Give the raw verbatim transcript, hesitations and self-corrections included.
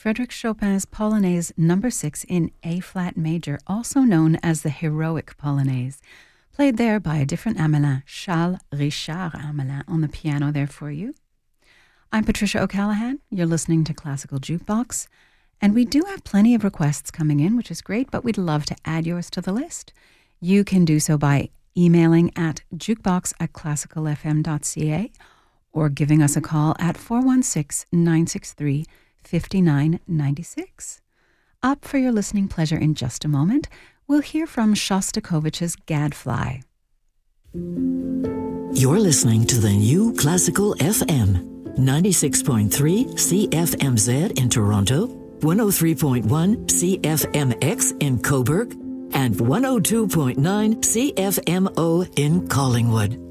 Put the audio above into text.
Frédéric Chopin's Polonaise number six in A-flat major, also known as the Heroic Polonaise, played there by a different Hamelin, Charles Richard Hamelin, on the piano there for you. I'm Patricia O'Callaghan. You're listening to Classical Jukebox, and we do have plenty of requests coming in, which is great, but we'd love to add yours to the list. You can do so by emailing at jukebox at classical f m dot c a or giving us a call at four one six, nine six three, five nine nine six. Up for your listening pleasure in just a moment, we'll hear from Shostakovich's Gadfly. You're listening to the new Classical F M, ninety-six point three C F M Z in Toronto, one oh three point one C F M X in Cobourg, and one oh two point nine C F M O in Collingwood.